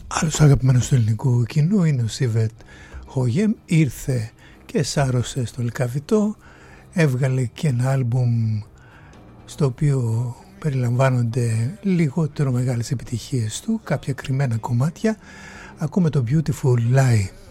Άλλος αγαπημένος του ελληνικού κοινού είναι ο Σίβετ Χόγεμ. Ήρθε και σάρωσε στο Λυκαβητό, έβγαλε και ένα άλμπουμ στο οποίο περιλαμβάνονται λιγότερο μεγάλες επιτυχίες του, κάποια κρυμμένα κομμάτια. Ακούμε το Beautiful Lie.